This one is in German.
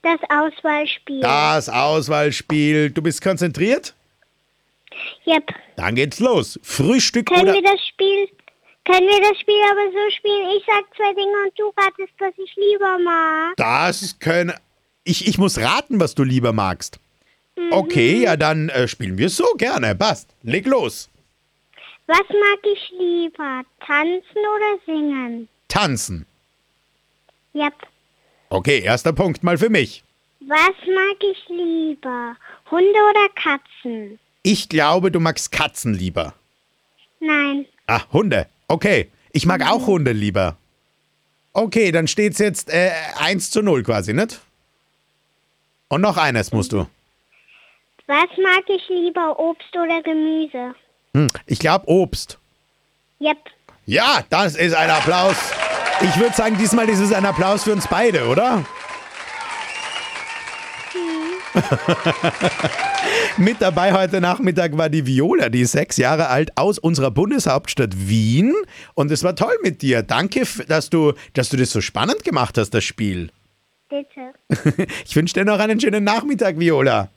Das Auswahlspiel. Das Auswahlspiel. Du bist konzentriert? Yep. Dann geht's los. Frühstück Können oder... wir das Spiel aber so spielen? Ich sag zwei Dinge und du ratest, was ich lieber mag. Das können... Ich muss raten, was du lieber magst. Okay, ja, dann spielen wir es so gerne. Passt. Leg los. Was mag ich lieber? Tanzen oder singen? Tanzen. Yep. Okay, erster Punkt mal für mich. Was mag ich lieber? Hunde oder Katzen? Ich glaube, du magst Katzen lieber. Nein. Ah, Hunde. Okay, ich mag auch Hunde lieber. Okay, dann steht's jetzt 1:0 quasi, nicht? Und noch eines musst du. Was mag ich lieber? Obst oder Gemüse? Ich glaube Obst. Yep. Ja, das ist ein Applaus. Ich würde sagen, diesmal ist es ein Applaus für uns beide, oder? Mit dabei heute Nachmittag war die Viola, die ist 6 Jahre alt, aus unserer Bundeshauptstadt Wien. Und es war toll mit dir. Danke, dass du das so spannend gemacht hast, das Spiel. Bitte. Ich wünsche dir noch einen schönen Nachmittag, Viola.